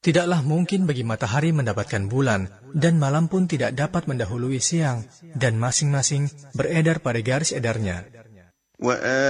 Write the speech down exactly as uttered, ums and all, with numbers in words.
Tidaklah mungkin bagi matahari mendapatkan bulan, dan malam pun tidak dapat mendahului siang, dan masing-masing beredar pada garis edarnya.